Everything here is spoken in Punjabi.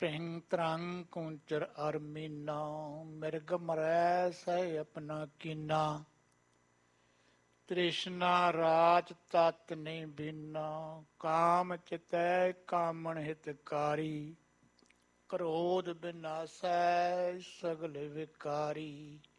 ਪਿੰਗ ਤਰੰਗ ਕੁੰਚਰ ਅਰ ਮੀਨਾ ਮਿਰਗ ਮਰੈ ਸਹਿ ਆਪਣਾ ਕੀਨਾ ਤ੍ਰਿਸ਼ਨਾ ਰਾਜ ਤਤ ਨਹੀਂ ਬੀਨਾ ਕਾਮ ਚਿਤੈ ਕਾਮਣ ਹਿਤਕਾਰੀ ਕ੍ਰੋਧ ਬਿਨਾਸੈ ਸਗਲ ਵਿਕਾਰੀ